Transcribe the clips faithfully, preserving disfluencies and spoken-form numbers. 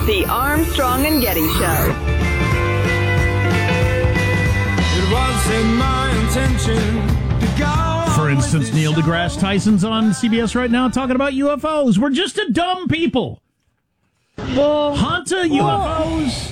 The Armstrong and Getty Show. It wasn't my intention to go. For instance, Neil deGrasse Tyson's on C B S right now talking about U F Os. We're just a dumb people. Well, Hanta U F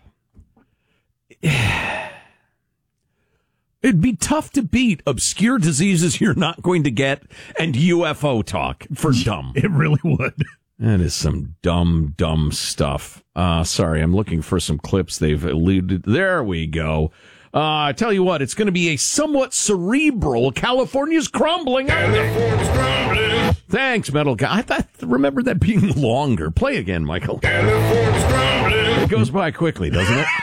Os. It'd be tough to beat obscure diseases you're not going to get and U F O talk for dumb. It really would. That is some dumb, dumb stuff. Uh, sorry, I'm looking for some clips they've alluded. There we go. Uh, I tell you what, it's going to be a somewhat cerebral California's crumbling. California's crumbling. Thanks, Metal Guy. I thought, remember that being longer. Play again, Michael. California's crumbling. It goes by quickly, doesn't it?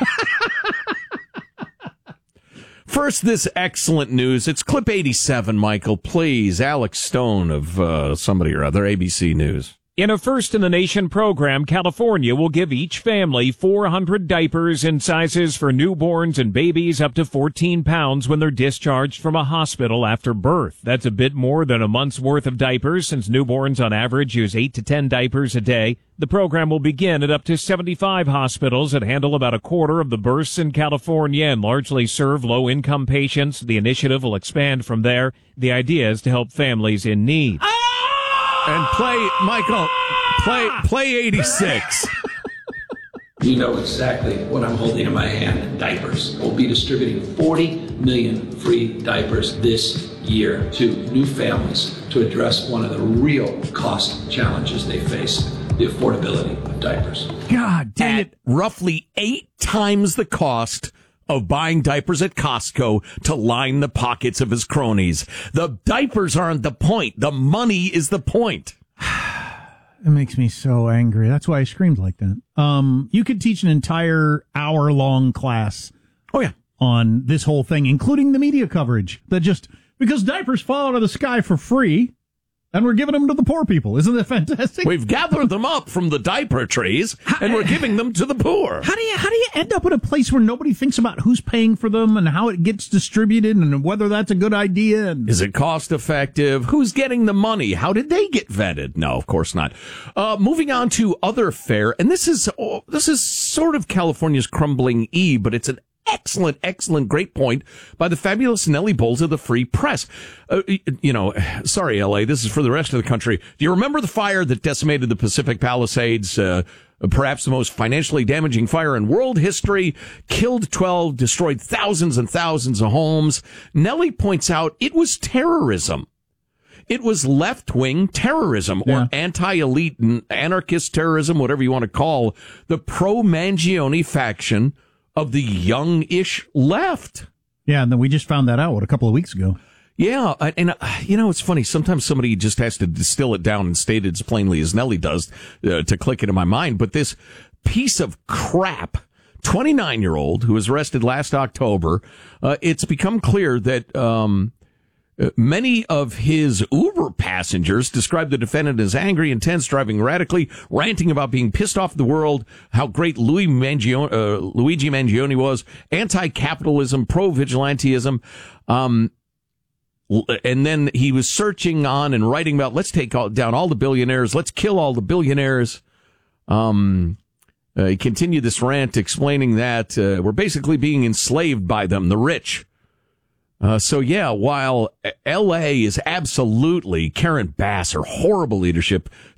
First, this excellent news. It's clip eighty-seven, Michael. Please, Alex Stone of uh, somebody or other, A B C News. In a first-in-the-nation program, California will give each family four hundred diapers in sizes for newborns and babies up to fourteen pounds when they're discharged from a hospital after birth. That's a bit more than a month's worth of diapers, since newborns on average use eight to ten diapers a day. The program will begin at up to seventy-five hospitals that handle about a quarter of the births in California and largely serve low-income patients. The initiative will expand from there. The idea is to help families in need. And play, Michael, play play eighty-six. You know exactly what I'm holding in my hand, diapers. We'll be distributing forty million free diapers this year to new families to address one of the real cost challenges they face, the affordability of diapers. God dang it. At roughly eight times the cost of buying diapers at Costco to line the pockets of his cronies. The diapers aren't the point. The money is the point. It makes me so angry. That's why I screamed like that. Um, you could teach an entire hour-long class Oh, yeah. on this whole thing, including the media coverage. That just, because diapers fall out of the sky for free, and we're giving them to the poor people. Isn't that fantastic? We've gathered them up from the diaper trees, and we're giving them to the poor. How do you how do you end up in a place where nobody thinks about who's paying for them and how it gets distributed and whether that's a good idea? And Is it cost effective? Who's getting the money? How did they get vetted? No, of course not. Uh, moving on to other fare, and this is oh, this is sort of California's crumbling E, but it's an excellent, excellent, great point by the fabulous Nellie Bowles of the Free Press. Uh, you know, sorry, L A, this is for the rest of the country. Do you remember the fire that decimated the Pacific Palisades? Uh, perhaps the most financially damaging fire in world history, killed twelve, destroyed thousands and thousands of homes. Nellie points out it was terrorism. It was left-wing terrorism Yeah. or anti-elite anarchist terrorism, whatever you want to call the pro-Mangione faction of the young-ish left. yeah, and then we just found that out what, a couple of weeks ago. Yeah, and, uh, you know, it's funny. Sometimes somebody just has to distill it down and state it as plainly as Nellie does uh, to click into my mind. But this piece of crap, twenty-nine-year-old who was arrested last October, uh, it's become clear that um, uh, many of his Uber passengers described the defendant as angry, intense, driving erratically, ranting about being pissed off at the world, how great Louis Mangione, uh, Luigi Mangione was, anti-capitalism, pro-vigilantism. Um, and then he was searching on and writing about, let's take all, down all the billionaires, let's kill all the billionaires. Um, uh, he continued this rant explaining that uh, we're basically being enslaved by them, the rich. Uh, so, yeah, while L A is absolutely, Karen Bass, her horrible leadership,